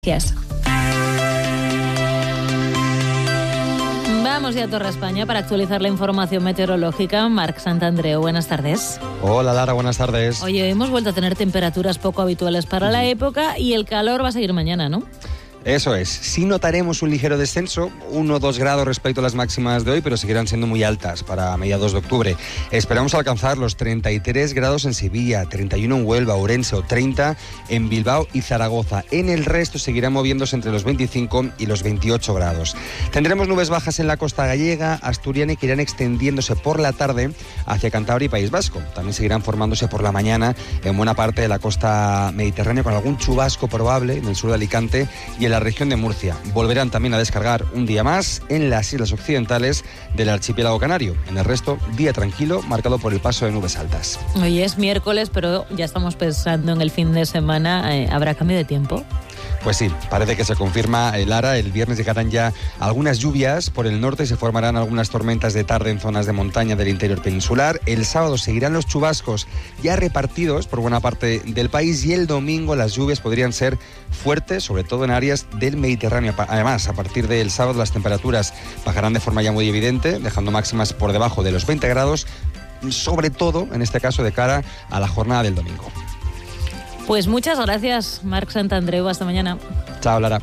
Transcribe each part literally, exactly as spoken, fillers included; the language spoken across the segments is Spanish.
Gracias. Vamos ya a Torre España para actualizar la información meteorológica. Marc Santandreu, buenas tardes. Hola Lara, buenas tardes. Oye, hemos vuelto a tener temperaturas poco habituales para la época y el calor va a seguir mañana, ¿no? Eso es, sí notaremos un ligero descenso, uno o dos grados respecto a las máximas de hoy, pero seguirán siendo muy altas para mediados de octubre. Esperamos alcanzar los treinta y tres grados en Sevilla, treinta y uno en Huelva, Ourense o treinta en Bilbao y Zaragoza. En el resto seguirán moviéndose entre los veinticinco y los veintiocho grados. Tendremos nubes bajas en la costa gallega, asturiana y que irán extendiéndose por la tarde hacia Cantabria y País Vasco. También seguirán formándose por la mañana en buena parte de la costa mediterránea con algún chubasco probable en el sur de Alicante y en la región de Murcia. Volverán también a descargar un día más en las islas occidentales del archipiélago canario. En el resto, día tranquilo, marcado por el paso de nubes altas. Hoy es miércoles, pero ya estamos pensando en el fin de semana. Eh, ¿Habrá cambio de tiempo? Pues sí, parece que se confirma, Lara. El viernes llegarán ya algunas lluvias por el norte y se formarán algunas tormentas de tarde en zonas de montaña del interior peninsular. El sábado seguirán los chubascos ya repartidos por buena parte del país y el domingo las lluvias podrían ser fuertes, sobre todo en áreas del Mediterráneo. Además, a partir del sábado las temperaturas bajarán de forma ya muy evidente, dejando máximas por debajo de los veinte grados, sobre todo en este caso de cara a la jornada del domingo. Pues muchas gracias, Marc Santandreu. Hasta mañana. Chao, Lara.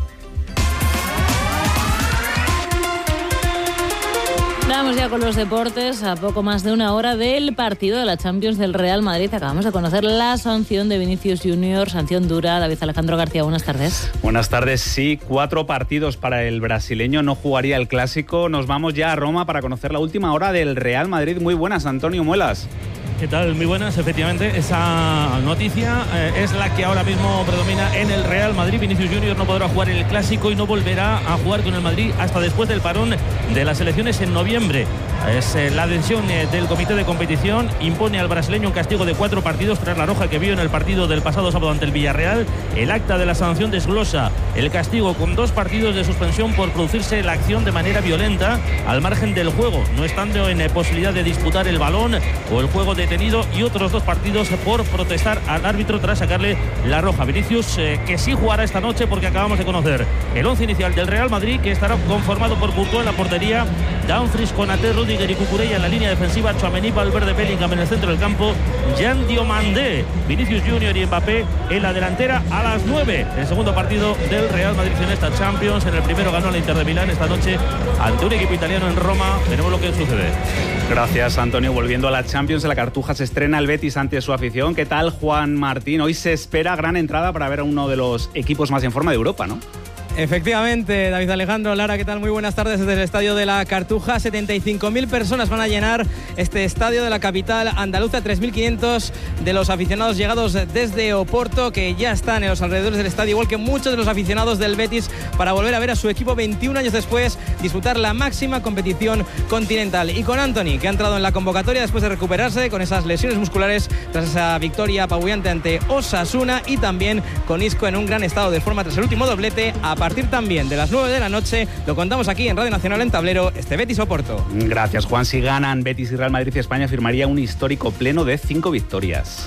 Vamos ya con los deportes, a poco más de una hora del partido de la Champions del Real Madrid. Acabamos de conocer la sanción de Vinicius Junior, sanción dura. David Alejandro García, buenas tardes. Buenas tardes, sí, cuatro partidos para el brasileño, no jugaría el Clásico. Nos vamos ya a Roma para conocer la última hora del Real Madrid. Muy buenas, Antonio Muelas. ¿Qué tal? Muy buenas, efectivamente, esa noticia eh, es la que ahora mismo predomina en el Real Madrid. Vinicius Junior no podrá jugar el Clásico y no volverá a jugar con el Madrid hasta después del parón de las elecciones en noviembre. Es eh, la decisión eh, del comité de competición, impone al brasileño un castigo de cuatro partidos tras la roja que vio en el partido del pasado sábado ante el Villarreal. El acta de la sanción desglosa el castigo con dos partidos de suspensión por producirse la acción de manera violenta al margen del juego, no estando en eh, posibilidad de disputar el balón o el juego de detenido, y otros dos partidos por protestar al árbitro tras sacarle la roja. Vinicius eh, que sí jugará esta noche porque acabamos de conocer el once inicial del Real Madrid, que estará conformado por Courtois en la portería, Dumfries, Konaté, Rudiger y Cucurella en la línea defensiva, Tchouaméni, Valverde, Bellingham en el centro del campo, Jan Diomandé, Vinicius Junior y Mbappé en la delantera. A las nueve el segundo partido del Real Madrid en esta Champions. En el primero ganó la Inter de Milán, esta noche ante un equipo italiano en Roma. Veremos lo que sucede. Gracias, Antonio. Volviendo a la Champions, en la Cartuja se estrena el Betis ante su afición. ¿Qué tal, Juan Martín? Hoy se espera gran entrada para ver a uno de los equipos más en forma de Europa, ¿no? Efectivamente, David Alejandro, Lara, ¿qué tal? Muy buenas tardes desde el estadio de la Cartuja. setenta y cinco mil personas van a llenar este estadio de la capital andaluza. tres mil quinientos de los aficionados llegados desde Oporto, que ya están en los alrededores del estadio, igual que muchos de los aficionados del Betis, para volver a ver a su equipo veintiún años después disputar la máxima competición continental. Y con Antony, que ha entrado en la convocatoria después de recuperarse con esas lesiones musculares tras esa victoria apabullante ante Osasuna, y también con Isco en un gran estado de forma tras el último doblete. A A partir también de las nueve de la noche, lo contamos aquí en Radio Nacional en Tablero, este Betis Oporto. Gracias, Juan. Si ganan Betis y Real Madrid, España firmaría un histórico pleno de cinco victorias.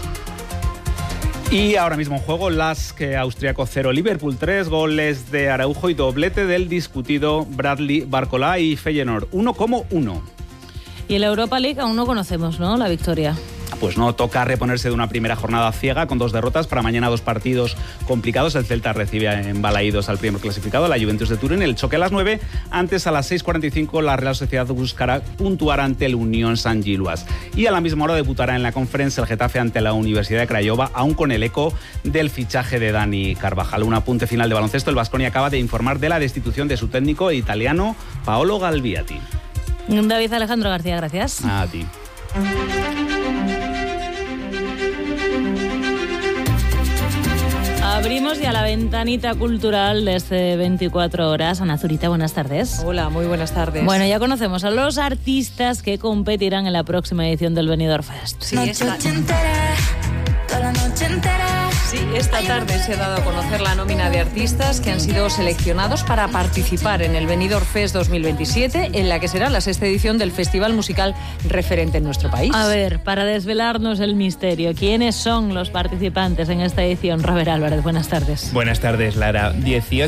Y ahora mismo en juego Lask austriaco cero, Liverpool tres, goles de Araujo y doblete del discutido Bradley Barcola y Feyenoord uno como uno. Y en la Europa League aún no conocemos, ¿no?, la victoria. Pues no, toca reponerse de una primera jornada ciega con dos derrotas. Para mañana dos partidos complicados. El Celta recibe en Balaídos al primer clasificado, la Juventus de Turín. El choque a las nueve. Antes, a las seis cuarenta y cinco, la Real Sociedad buscará puntuar ante el Unión San Giluas. Y a la misma hora debutará en la Conference el Getafe ante la Universidad de Craiova, aún con el eco del fichaje de Dani Carvajal. Un apunte final de baloncesto. El Baskonia acaba de informar de la destitución de su técnico italiano, Paolo Galviati. David Alejandro García, gracias. A ti. Abrimos ya la ventanita cultural de este veinticuatro horas. Ana Zurita, buenas tardes. Hola, muy buenas tardes. Bueno, ya conocemos a los artistas que competirán en la próxima edición del Benidorm Fest. Sí, esta... Sí, esta tarde se ha dado a conocer la nómina de artistas que han sido seleccionados para participar en el Benidorm Fest dos mil veintisiete, en la que será la sexta edición del festival musical referente en nuestro país. A ver, para desvelarnos el misterio, ¿quiénes son los participantes en esta edición? Robert Álvarez, buenas tardes. Buenas tardes, Lara. dieciocho